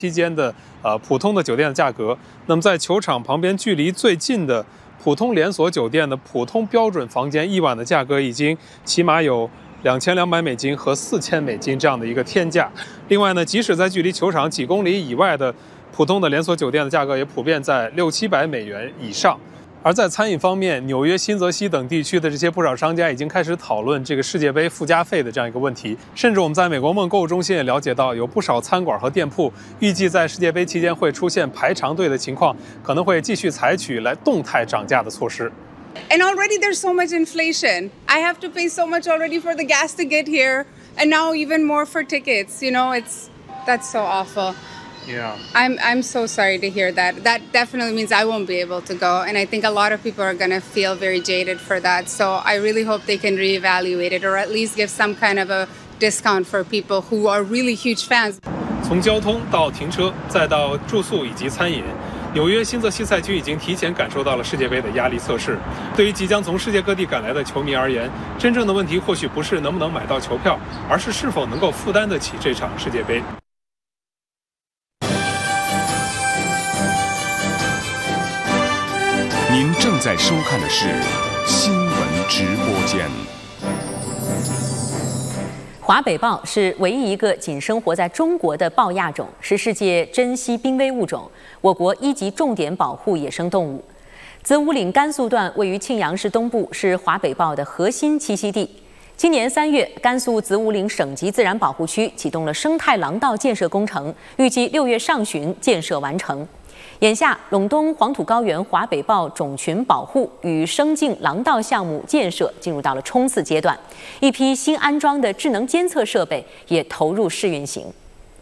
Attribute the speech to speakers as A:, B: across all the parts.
A: 期间的普通的酒店的价格。那么在球场旁边距离最近的普通连锁酒店的普通标准房间一晚的价格已经起码有$2200和$4000这样的一个天价。另外呢，即使在距离球场几公里以外的普通的连锁酒店的价格也普遍在$600-700以上。而在餐饮方面，纽约、新泽西等地区的这些不少商家已经开始讨论这个世界杯附加费的这样一个问题。甚至我们在美国梦购物中心也了解到，有不少餐馆和店铺预计在世界杯期间会出现排长队的情况，可能会继续采取来动态涨价的措施。
B: And already there's so much inflation. I have to pay so much already for the gas to get here, and now even more for tickets. That's so awful.
A: Yeah.
B: I'm so sorry to hear that. That definitely means I won't be able to go, and I think a lot of people are going to feel very jaded for that. So I really hope they can reevaluate it, or at least give some kind of a discount for people who are really huge fans.
A: 从交通到停车，再到住宿以及餐饮，纽约新泽西赛区已经提前感受到了世界杯的压力测试。对于即将从世界各地赶来的球迷而言，真正的问题或许不是能不能买到球票，而是是否能够负担得起这场世界杯。
C: 您正在收看的是新闻直播间。
D: 华北豹是唯一一个仅生活在中国的豹亚种，是世界珍稀濒危物种，我国1级重点保护野生动物。子午岭甘肃段位于庆阳市东部，是华北豹的核心栖息地。今年3月，甘肃子午岭省级自然保护区启动了生态廊道建设工程，预计6月上旬建设完成。眼下，陇东黄土高原华北豹种群保护与生境廊道项目建设进入到了冲刺阶段，一批新安装的智能监测设备也投入试运行。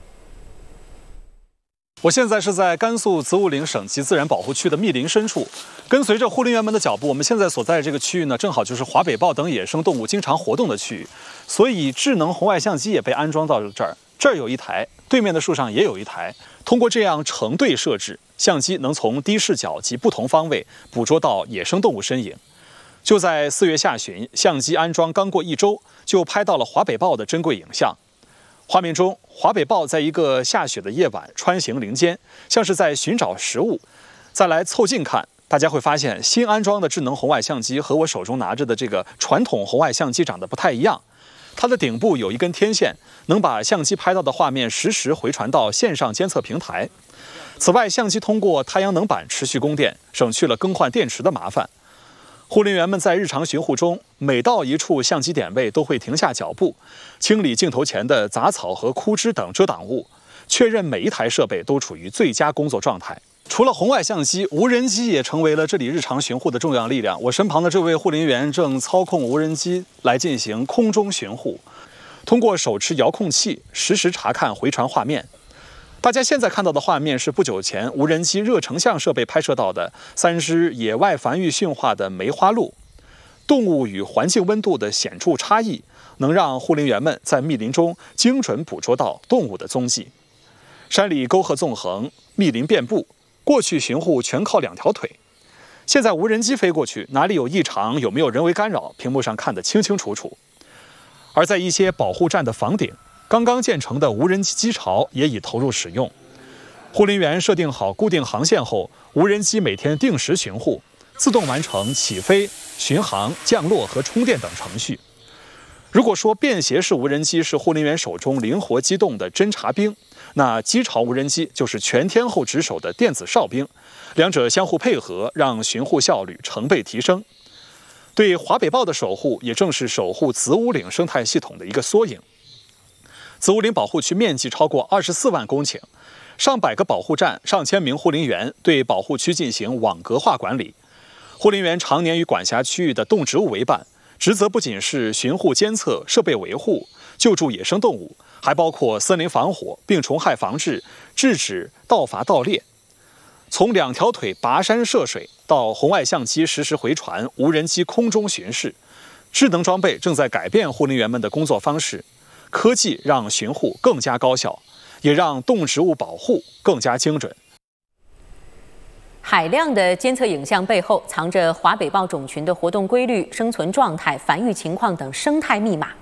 E: 我现在是在甘肃子午岭省级自然保护区的密林深处，跟随着护林员们的脚步，我们现在所在的这个区域呢，正好就是华北豹等野生动物经常活动的区域，所以智能红外相机也被安装到了这儿。这儿有一台，对面的树上也有一台。通过这样成对设置，相机能从低视角及不同方位捕捉到野生动物身影。就在4月下旬，相机安装刚过1周，就拍到了华北豹的珍贵影像。画面中，华北豹在一个下雪的夜晚穿行林间，像是在寻找食物。再来凑近看，大家会发现新安装的智能红外相机和我手中拿着的这个传统红外相机长得不太一样。它的顶部有一根天线，能把相机拍到的画面实时回传到线上监测平台。此外，相机通过太阳能板持续供电，省去了更换电池的麻烦。护林员们在日常巡护中，每到一处相机点位都会停下脚步，清理镜头前的杂草和枯枝等遮挡物，确认每一台设备都处于最佳工作状态。除了红外相机，无人机也成为了这里日常巡护的重要力量。我身旁的这位护林员正操控无人机来进行空中巡护，通过手持遥控器实时查看回传画面。大家现在看到的画面是不久前无人机热成像设备拍摄到的3只野外繁育驯化的梅花鹿。动物与环境温度的显著差异，能让护林员们在密林中精准捕捉到动物的踪迹。山里沟壑纵横，密林遍布，过去巡护全靠2条腿。现在无人机飞过去，哪里有异常，有没有人为干扰，屏幕上看得清清楚楚。而在一些保护站的房顶，刚刚建成的无人机机巢也已投入使用。护林员设定好固定航线后，无人机每天定时巡护，自动完成起飞、巡航、降落和充电等程序。如果说便携式无人机是护林员手中灵活机动的侦察兵，那机巢无人机就是全天候值守的电子哨兵，两者相互配合，让巡护效率成倍提升。对华北豹的守护，也正是守护子午岭生态系统的一个缩影。子午岭保护区面积超过24万公顷，上百个保护站、上千名护林员对保护区进行网格化管理。护林员常年与管辖区域的动植物为伴，职责不仅是巡护监测、设备维护、救助野生动物，还包括森林防火、病虫害防治、制止盗伐盗猎。从2条腿跋山涉水到红外相机实时回传、无人机空中巡视，智能装备正在改变护林员们的工作方式。科技让巡护更加高效，也让动植物保护更加精准。
D: 海量的监测影像背后，藏着华北豹种群的活动规律、生存状态、繁育情况等生态密码。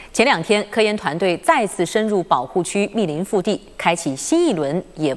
D: 前2天，科研团队再次深入保护区密林腹地，开启新一轮野